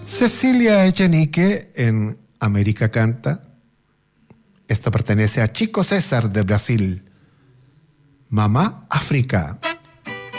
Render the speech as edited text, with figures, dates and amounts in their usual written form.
Cecilia Echenique en América Canta. Esto pertenece a Chico César de Brasil. Mamá África.